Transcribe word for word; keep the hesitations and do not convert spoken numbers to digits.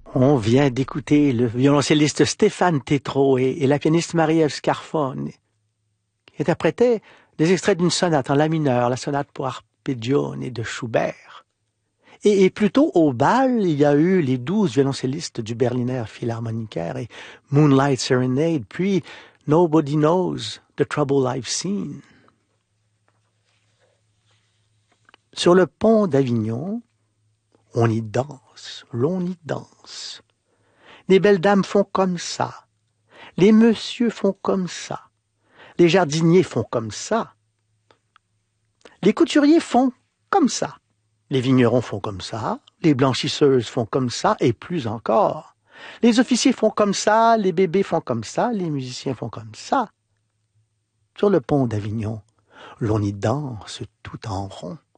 On vient d'écouter le violoncelliste Stéphane Tétrault et, et la pianiste Marie-Ève Scarfone qui interprétaient des extraits d'une sonate en la mineur, la sonate pour arpeggione de Schubert. Et, et plus tôt au bal, il y a eu les douze violoncellistes du Berliner Philharmoniker et Moonlight Serenade, puis Nobody Knows the Trouble I've Seen. Sur le pont d'Avignon, on y danse, l'on y danse. Les belles dames font comme ça. Les messieurs font comme ça. Les jardiniers font comme ça. Les couturiers font comme ça. Les vignerons font comme ça. Les blanchisseuses font comme ça et plus encore. Les officiers font comme ça. Les bébés font comme ça. Les musiciens font comme ça. Sur le pont d'Avignon, l'on y danse tout en rond.